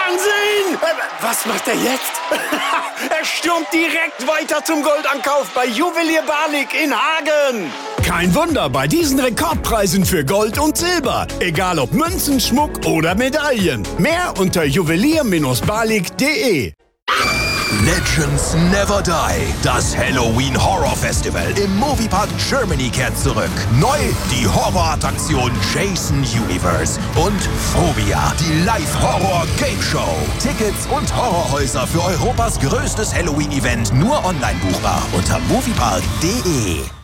Wahnsinn! Was macht er jetzt? Er stürmt direkt weiter zum Goldankauf bei Juwelier Barlik in Hagen. Kein Wunder bei diesen Rekordpreisen für Gold und Silber. Egal ob Münzen, Schmuck oder Medaillen. Mehr unter juwelier-barlik.de. Legends Never Die. Das Halloween Horror Festival im Moviepark Germany kehrt zurück. Neu die Horrorattraktion Jason Universe und Phobia, die Live-Horror-Game-Show. Tickets und Horrorhäuser für Europas größtes Halloween-Event nur online buchbar unter moviepark.de.